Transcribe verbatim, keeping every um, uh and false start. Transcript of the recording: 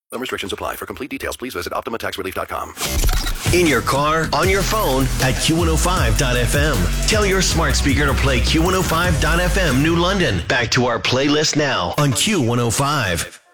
Some restrictions apply. For complete details, please visit Optima Tax Relief dot com. In your car, on your phone, at Q one oh five dot f m. Tell your smart speaker to play Q one oh five dot f m New London. Back to our playlist now on Q one oh five.